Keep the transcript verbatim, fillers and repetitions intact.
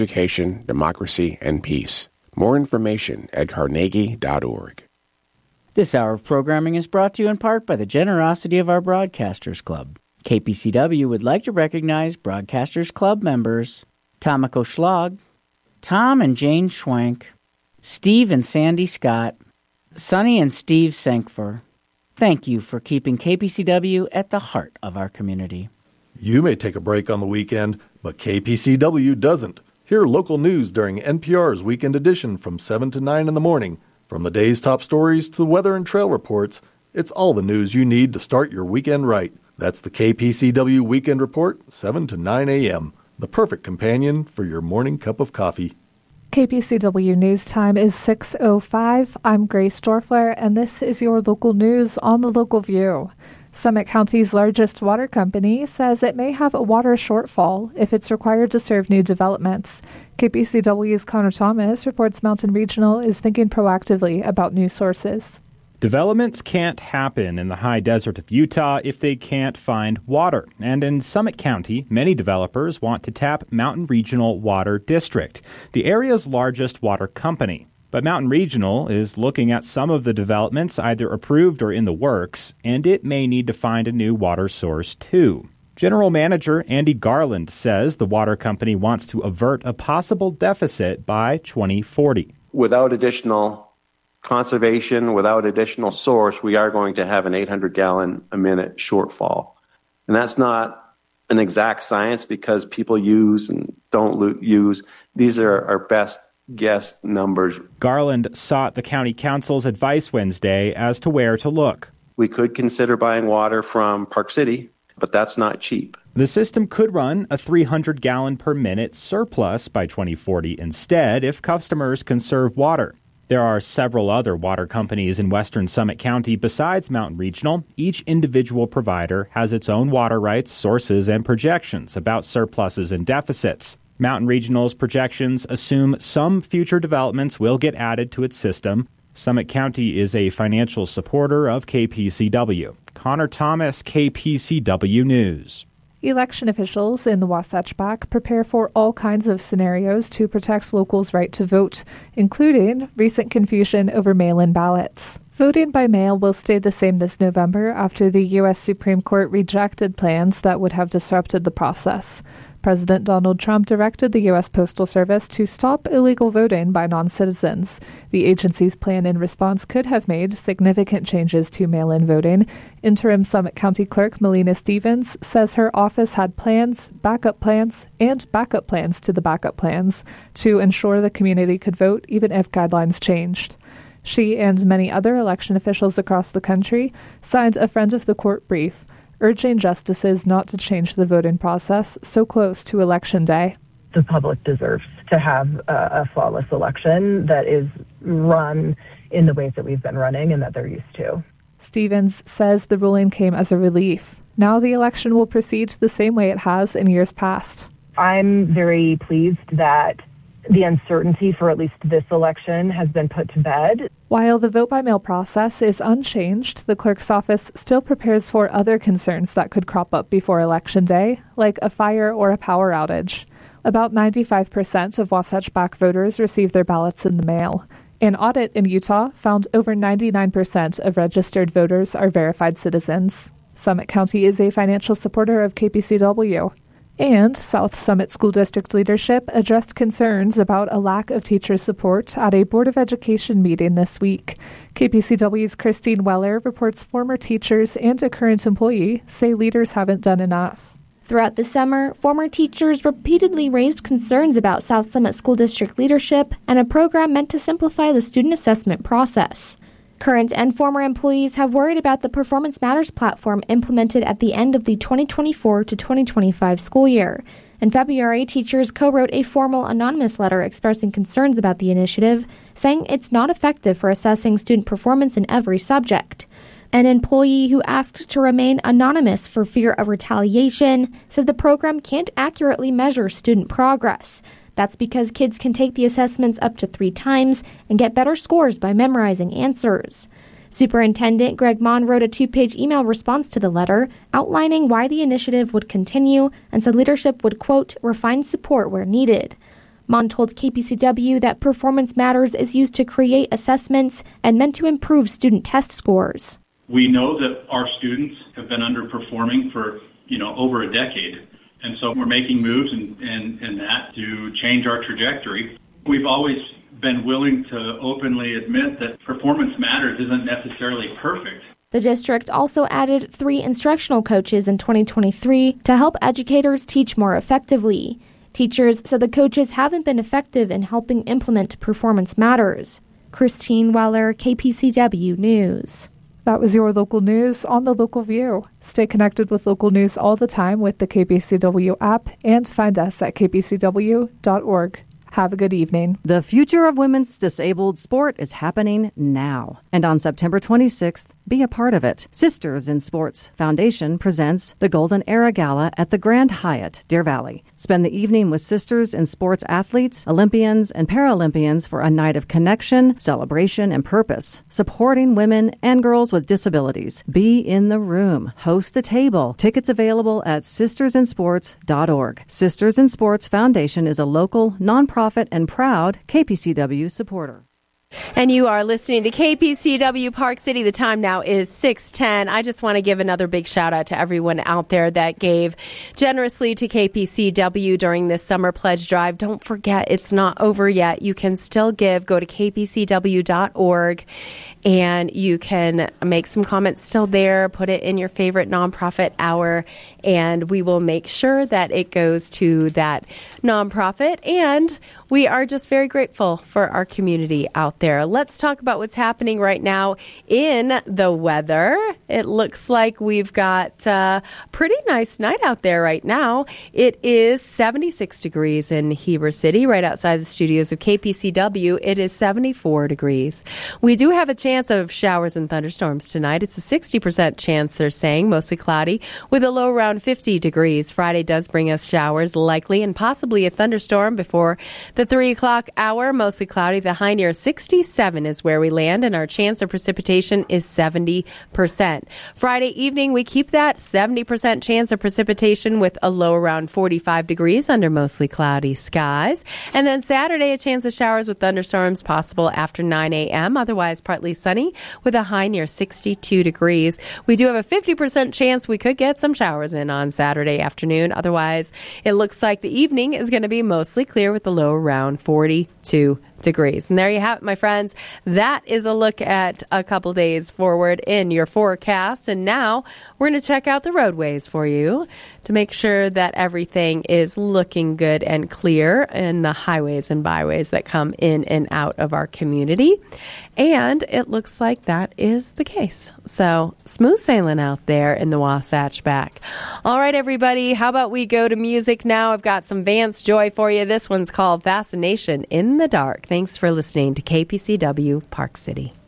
education, democracy, and peace. More information at carnegie dot org. This hour of programming is brought to you in part by the generosity of our Broadcasters Club. K P C W would like to recognize Broadcasters Club members Tomiko Schlag, Tom and Jane Schwank, Steve and Sandy Scott, Sonny and Steve Sankfor. Thank you for keeping K P C W at the heart of our community. You may take a break on the weekend, but K P C W doesn't. Hear local news during N P R's Weekend Edition from seven to nine in the morning. From the day's top stories to the weather and trail reports, it's all the news you need to start your weekend right. That's the K P C W Weekend Report, seven to nine a.m., the perfect companion for your morning cup of coffee. K P C W News Time is six oh five. I'm Grace Dorfler, and this is your local news on the Local View. Summit County's largest water company says it may have a water shortfall if it's required to serve new developments. K P C W's Connor Thomas reports Mountain Regional is thinking proactively about new sources. Developments can't happen in the high desert of Utah if they can't find water. And in Summit County, many developers want to tap Mountain Regional Water District, the area's largest water company. But Mountain Regional is looking at some of the developments either approved or in the works, and it may need to find a new water source too. General Manager Andy Garland says the water company wants to avert a possible deficit by twenty forty. Without additional conservation, without additional source, we are going to have an eight hundred gallon a minute shortfall. And that's not an exact science because people use and don't lo- use. These are our best guess numbers. Garland sought the county council's advice Wednesday as to where to look. We could consider buying water from Park City, but that's not cheap. The system could run a three hundred gallon per minute surplus by twenty forty instead if customers conserve water. There are several other water companies in western Summit County besides Mountain Regional. Each individual provider has its own water rights, sources, and projections about surpluses and deficits. Mountain Regional's projections assume some future developments will get added to its system. Summit County is a financial supporter of K P C W. Connor Thomas, K P C W News. Election officials in the Wasatch Back prepare for all kinds of scenarios to protect locals' right to vote, including recent confusion over mail-in ballots. Voting by mail will stay the same this November after the U S Supreme Court rejected plans that would have disrupted the process. President Donald Trump directed the U S Postal Service to stop illegal voting by non-citizens. The agency's plan in response could have made significant changes to mail-in voting. Interim Summit County Clerk Melina Stevens says her office had plans, backup plans, and backup plans to the backup plans to ensure the community could vote even if guidelines changed. She and many other election officials across the country signed a friend of the court brief urging justices not to change the voting process so close to Election Day. The public deserves to have a, a flawless election that is run in the ways that we've been running and that they're used to. Stevens says the ruling came as a relief. Now the election will proceed the same way it has in years past. I'm very pleased that the uncertainty for at least this election has been put to bed. While the vote-by-mail process is unchanged, the clerk's office still prepares for other concerns that could crop up before Election Day, like a fire or a power outage. About ninety-five percent of Wasatch Back voters receive their ballots in the mail. An audit in Utah found over ninety-nine percent of registered voters are verified citizens. Summit County is a financial supporter of K P C W. And South Summit School District leadership addressed concerns about a lack of teacher support at a Board of Education meeting this week. K P C W's Christine Weller reports former teachers and a current employee say leaders haven't done enough. Throughout the summer, former teachers repeatedly raised concerns about South Summit School District leadership and a program meant to simplify the student assessment process. Current and former employees have worried about the Performance Matters platform implemented at the end of the twenty twenty-four to twenty twenty-five school year. In February, teachers co-wrote a formal anonymous letter expressing concerns about the initiative, saying it's not effective for assessing student performance in every subject. An employee who asked to remain anonymous for fear of retaliation says the program can't accurately measure student progress. That's because kids can take the assessments up to three times and get better scores by memorizing answers. Superintendent Greg Mon wrote a two-page email response to the letter outlining why the initiative would continue and said leadership would, quote, refine support where needed. Mon told K P C W that Performance Matters is used to create assessments and meant to improve student test scores. We know that our students have been underperforming for, you know, over a decade. And so we're making moves in, in, in that to change our trajectory. We've always been willing to openly admit that Performance Matters isn't necessarily perfect. The district also added three instructional coaches in twenty twenty-three to help educators teach more effectively. Teachers said the coaches haven't been effective in helping implement Performance Matters. Christine Weller, K P C W News. That was your local news on the Local View. Stay connected with local news all the time with the K P C W app and find us at k p c w dot org. Have a good evening. The future of women's disabled sport is happening now. And on September twenty-sixth, be a part of it. Sisters in Sports Foundation presents the Golden Era Gala at the Grand Hyatt, Deer Valley. Spend the evening with Sisters in Sports athletes, Olympians, and Paralympians for a night of connection, celebration, and purpose, supporting women and girls with disabilities. Be in the room. Host a table. Tickets available at sisters in sports dot org. Sisters in Sports Foundation is a local, nonprofit, and proud K P C W supporter. And you are listening to K P C W Park City. The time now is six ten. I just want to give another big shout out to everyone out there that gave generously to K P C W during this summer pledge drive. Don't forget, it's not over yet. You can still give. Go to k p c w dot org and you can make some comments still there. Put it in your favorite nonprofit hour, and we will make sure that it goes to that nonprofit. And we are just very grateful for our community out there. Let's talk about what's happening right now in the weather. It looks like we've got a pretty nice night out there right now. It is seventy-six degrees in Heber City, right outside the studios of K P C W. It is seventy-four degrees. We do have a chance of showers and thunderstorms tonight. It's a sixty percent chance, they're saying, mostly cloudy, with a low around fifty degrees. Friday does bring us showers, likely, and possibly a thunderstorm before the three o'clock hour. Mostly cloudy. The high near sixty-seven is where we land, and our chance of precipitation is seventy percent. Friday evening, we keep that seventy percent chance of precipitation with a low around forty-five degrees under mostly cloudy skies. And then Saturday, a chance of showers with thunderstorms possible after nine a.m., otherwise partly sunny with a high near sixty-two degrees. We do have a fifty percent chance we could get some showers in on Saturday afternoon. Otherwise, it looks like the evening is going to be mostly clear with a low around forty-two degrees. And there you have it, my friends. That is a look at a couple days forward in your forecast. And now we're going to check out the roadways for you to make sure that everything is looking good and clear in the highways and byways that come in and out of our community. And it looks like that is the case. So smooth sailing out there in the Wasatch Back. All right, everybody, how about we go to music now? I've got some Vance Joy for you. This one's called Fascination in the Dark. Thanks for listening to K P C W Park City.